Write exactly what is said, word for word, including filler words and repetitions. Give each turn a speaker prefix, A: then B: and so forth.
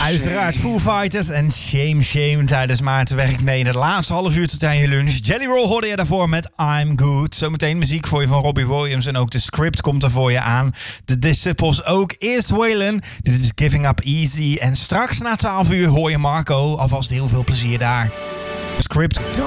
A: Uiteraard Foo Fighters en Shame Shame tijdens Maartenwerk mee in het laatste half uur tot aan je lunch. Jelly Roll hoorde je daarvoor met I'm Good. Zometeen muziek voor je van Robbie Williams en ook de script komt er voor je aan. De Disciples ook. Eerst Waylon. Dit is Giving Up Easy. En straks na twaalf uur hoor je Marco. Alvast heel veel plezier daar. Script.